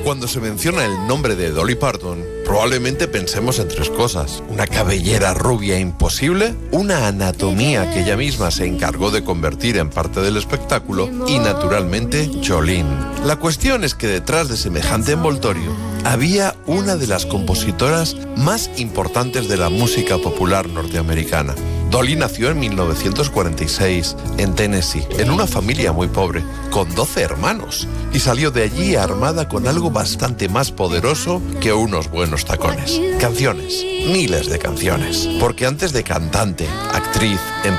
Cuando se menciona el nombre de Dolly Parton, probablemente pensemos en tres cosas: una cabellera rubia imposible, una anatomía que ella misma se encargó de convertir en parte del espectáculo y, naturalmente, Jolene. La cuestión es que detrás de semejante envoltorio había una de las compositoras más importantes de la música popular norteamericana. Dolly nació en 1946 en Tennessee, en una familia muy pobre, con 12 hermanos, y salió de allí armada con algo bastante más poderoso que unos buenos tacones. Canciones, miles de canciones, porque antes de cantante, actriz,